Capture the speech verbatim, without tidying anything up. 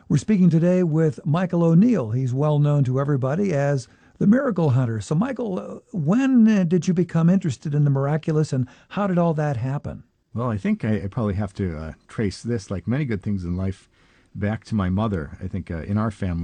We're speaking today with Michael O'Neill. He's well known to everybody as the Miracle Hunter. So, Michael, uh, when uh, did you become interested in the miraculous, and how did all that happen? Well, I think I, I probably have to uh, trace this, like many good things in life, back to my mother. I think uh, in our family,